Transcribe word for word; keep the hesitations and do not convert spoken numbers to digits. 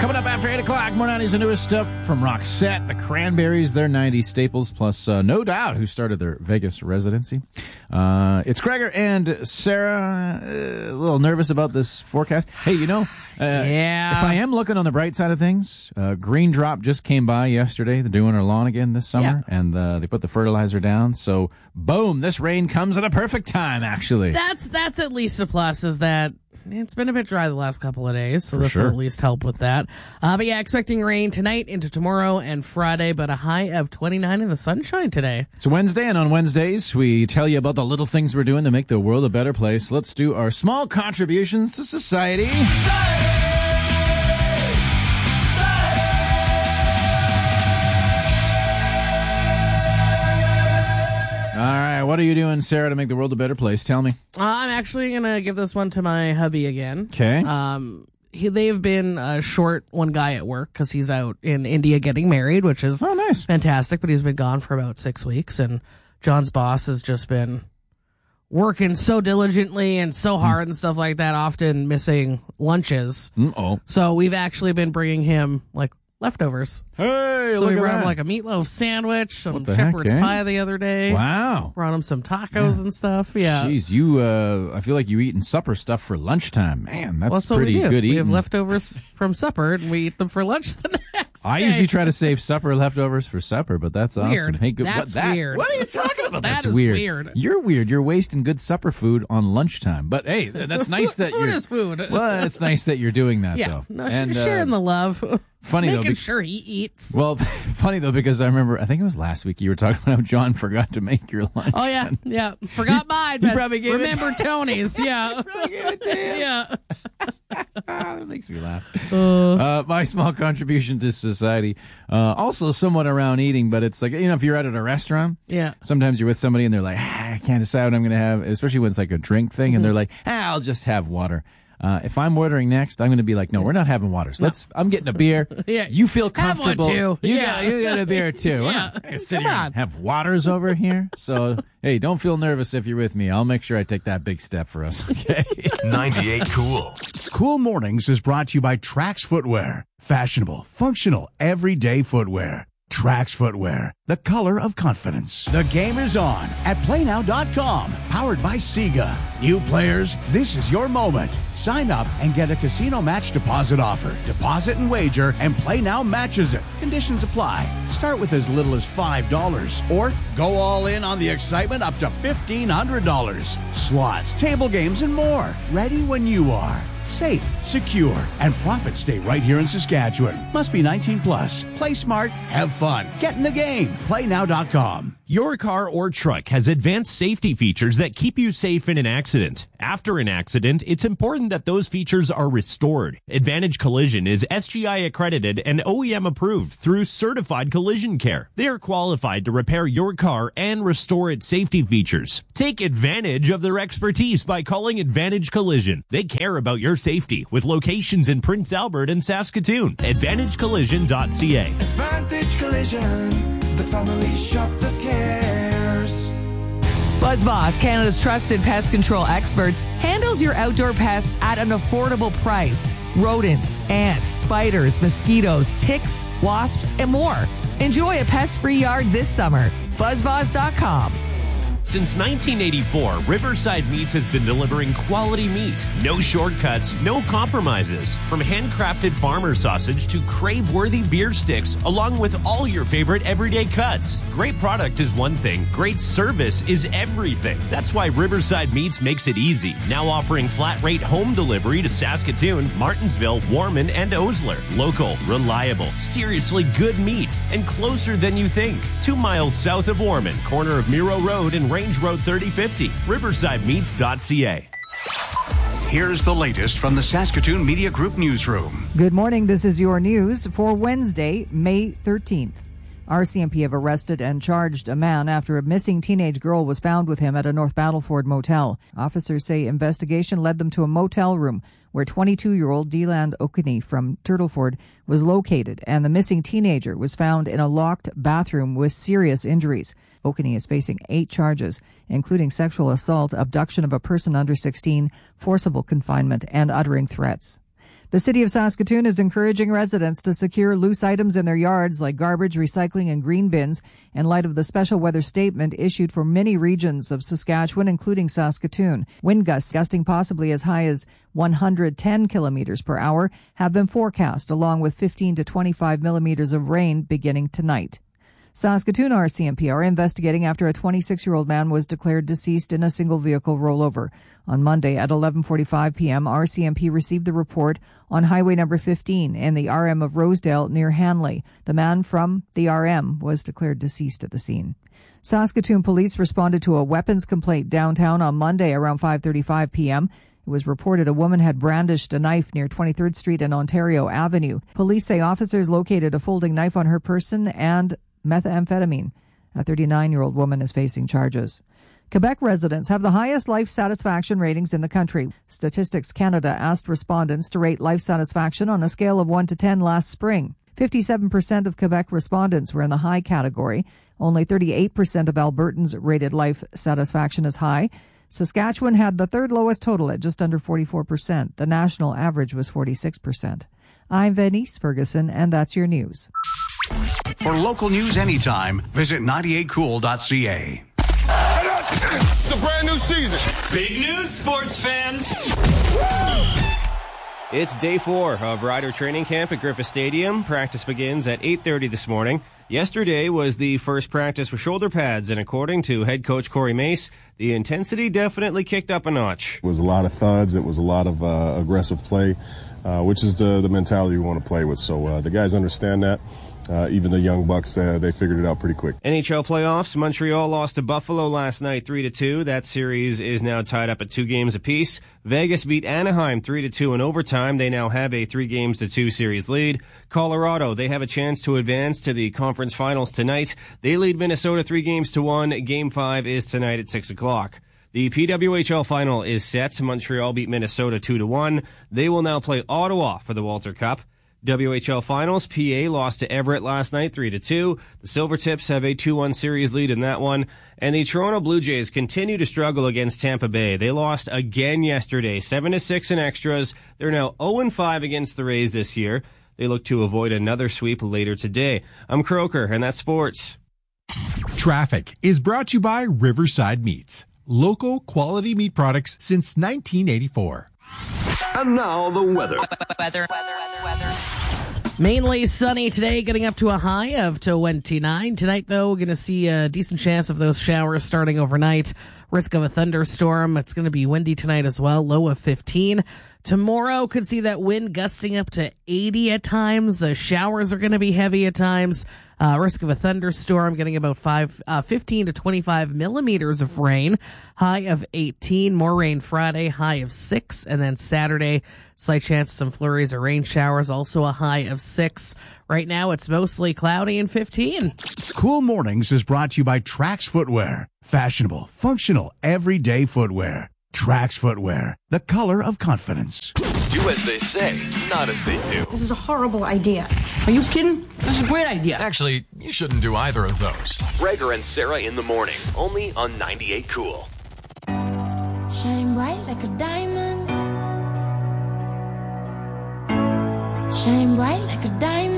Coming up after eight o'clock, more nineties and newest stuff from Roxette, the Cranberries, their nineties staples, plus uh, No Doubt, who started their Vegas residency. Uh, it's Gregor and Sarah, uh, a little nervous about this forecast. Hey, you know, uh, yeah. if I am looking on the bright side of things, uh, Green Drop just came by yesterday. They're doing our lawn again this summer, yeah. and uh, they put the fertilizer down. So, boom, this rain comes at a perfect time, actually. That's, that's at least a plus, is that it's been a bit dry the last couple of days, so For this sure. will at least help with that. Uh, but yeah, expecting rain tonight into tomorrow and Friday, but a high of twenty-nine in the sunshine today. It's Wednesday, and on Wednesdays, we tell you about the little things we're doing to make the world a better place. Let's do our small contributions to society. All right, what are you doing, Sarah, to make the world a better place? Tell me. Uh, I'm actually going to give this one to my hubby again. Okay. Um, he, they've been uh, short one guy at work because he's out in India getting married, which is Oh, nice. fantastic, but he's been gone for about six weeks, and John's boss has just been working so diligently and so hard and stuff like that, often missing lunches. Mm-oh. So we've actually been bringing him, like, leftovers. Hey, So look we at brought that. him, like, a meatloaf sandwich, some the heck, shepherd's eh? pie the other day. Wow. Brought him some tacos and stuff. Yeah. Jeez, you, uh, I feel like you eating supper stuff for lunchtime. Man, that's, Well, that's what pretty we do. good We eating. have leftovers from supper, and we eat them for lunch the next I day. usually try to save supper leftovers for supper, but that's awesome. Weird. Hey, good. That's what, that, weird. What are you talking about? That That's is weird. weird. You're weird. You're wasting good supper food on lunchtime. But hey, that's nice that food you're. is food. Well, it's nice that you're doing that, Yeah. though. No, sh- And, uh, sharing the love. funny though, Making be- sure he eats. Well, funny though, because I remember, I think it was last week you were talking about how John forgot to make your lunch. Oh, yeah. Yeah. Forgot mine, he but probably gave it- remember Tony's. Yeah. Probably gave it to him. Yeah. That makes me laugh. Uh, my small contribution to society, uh, also somewhat around eating, but it's like, you know, if you're out at a restaurant, Yeah. sometimes you're with somebody and they're like, ah, I can't decide what I'm going to have, especially when it's like a drink thing, Mm-hmm. and they're like, ah, I'll just have water. Uh, if I'm ordering next, I'm going to be like, no, we're not having waters. Let's. I'm getting a beer. Yeah. You feel Have one, comfortable. too. You Yeah. got you got a beer too. We're Yeah. not gonna sit Come here on. and have waters over here. So hey, don't feel nervous if you're with me. I'll make sure I take that big step for us. Okay. ninety-eight Cool. Cool Mornings is brought to you by Trax Footwear. Fashionable, functional, everyday footwear. Trax Footwear, the color of confidence. The game is on at play now dot com, powered by Sega. New players, this is your moment. Sign up and get a casino match deposit offer. Deposit and wager, and Play Now matches it. Conditions apply. Start with as little as five dollars, or go all in on the excitement up to fifteen hundred dollars. Slots, table games, and more. Ready when you are. Safe, secure, and profits stay right here in Saskatchewan. Must be nineteen plus. Play smart, have fun. Get in the game. play now dot com. Your car or truck has advanced safety features that keep you safe in an accident. After an accident, it's important that those features are restored. Advantage Collision is S G I accredited and O E M approved through Certified Collision Care. They are qualified to repair your car and restore its safety features. Take advantage of their expertise by calling Advantage Collision. They care about your safety with locations in Prince Albert and Saskatoon. advantage collision dot c a. Advantage Collision, the family shop that cares. BuzzBoss, Canada's trusted pest control experts, handles your outdoor pests at an affordable price. Rodents, ants, spiders, mosquitoes, ticks, wasps, and more. Enjoy a pest-free yard this summer. buzz boss dot com. Since nineteen eighty-four, Riverside Meats has been delivering quality meat. No shortcuts, no compromises. From handcrafted farmer sausage to crave-worthy beer sticks, along with all your favorite everyday cuts. Great product is one thing, great service is everything. That's why Riverside Meats makes it easy. Now offering flat-rate home delivery to Saskatoon, Martinsville, Warman, and Osler. Local, reliable, seriously good meat, and closer than you think. Two miles south of Warman, corner of Miro Road and Range Road thirty fifty. riverside meats dot c a. Here's the latest from the Saskatoon Media Group newsroom. Good morning. This is your news for Wednesday, May thirteenth. R C M P have arrested and charged a man after a missing teenage girl was found with him at a North Battleford motel. Officers say investigation led them to a motel room where twenty-two-year-old Deland Okini from Turtleford was located, and the missing teenager was found in a locked bathroom with serious injuries. Okini is facing eight charges, including sexual assault, abduction of a person under sixteen, forcible confinement, and uttering threats. The city of Saskatoon is encouraging residents to secure loose items in their yards like garbage, recycling, and green bins in light of the special weather statement issued for many regions of Saskatchewan, including Saskatoon. Wind gusts gusting possibly as high as one hundred ten kilometers per hour have been forecast, along with fifteen to twenty-five millimeters of rain beginning tonight. Saskatoon R C M P are investigating after a twenty-six-year-old man was declared deceased in a single-vehicle rollover. On Monday at eleven forty-five p.m., R C M P received the report on Highway number fifteen in the R M of Rosedale near Hanley. The man from the R M was declared deceased at the scene. Saskatoon police responded to a weapons complaint downtown on Monday around five thirty-five p.m. It was reported a woman had brandished a knife near twenty-third Street and Ontario Avenue. Police say officers located a folding knife on her person and methamphetamine. A thirty-nine-year-old woman is facing charges. Quebec residents have the highest life satisfaction ratings in the country. Statistics Canada asked respondents to rate life satisfaction on a scale of one to ten last spring. fifty-seven percent of Quebec respondents were in the high category. Only thirty-eight percent of Albertans rated life satisfaction as high. Saskatchewan had the third lowest total at just under forty-four percent. The national average was forty-six percent. I'm Venice Ferguson, and that's your news. For local news anytime, visit ninety-eight cool dot c a. It's a brand new season. Big news, sports fans. It's day four of Rider training camp at Griffith Stadium. Practice begins at eight thirty this morning. Yesterday was the first practice with shoulder pads, and according to head coach Corey Mace, the intensity definitely kicked up a notch. It was a lot of thuds. It was a lot of uh, aggressive play, uh, which is the, the mentality we want to play with. So uh, the guys understand that. Uh, even the young Bucks, uh, they figured it out pretty quick. N H L playoffs. Montreal lost to Buffalo last night three to two. That series is now tied up at two games apiece. Vegas beat Anaheim three to two in overtime. They now have a three games to two series lead. Colorado, they have a chance to advance to the conference finals tonight. They lead Minnesota three games to one. Game five is tonight at six o'clock. The P W H L final is set. Montreal beat Minnesota two to one. They will now play Ottawa for the Walter Cup. W H L Finals, P A lost to Everett last night three to two. The Silvertips have a two one series lead in that one. And the Toronto Blue Jays continue to struggle against Tampa Bay. They lost again yesterday, seven to six in extras. They're now oh and five against the Rays this year. They look to avoid another sweep later today. I'm Croker, and that's sports. Traffic is brought to you by Riverside Meats. Local quality meat products since nineteen eighty-four. And now the weather. Weather. Weather. Weather. Mainly sunny today, getting up to a high of twenty-nine. Tonight, though, we're going to see a decent chance of those showers starting overnight. Risk of a thunderstorm. It's going to be windy tonight as well, low of fifteen. Tomorrow, could see that wind gusting up to eighty at times. The showers are going to be heavy at times. Uh, risk of a thunderstorm, getting about five, uh, fifteen to twenty-five millimeters of rain. High of eighteen. More rain Friday, high of six. And then Saturday, slight chance of some flurries or rain showers, also a high of six. Right now, it's mostly cloudy and fifteen. Cool Mornings is brought to you by Trax Footwear. Fashionable, functional, everyday footwear. Trax Footwear, the color of confidence. Do as they say, not as they do. This is a horrible idea. Are you kidding? This is a great idea. Actually, you shouldn't do either of those. Gregor and Sarah in the morning, only on ninety-eight Cool. Shine bright like a diamond. Shine bright like a diamond.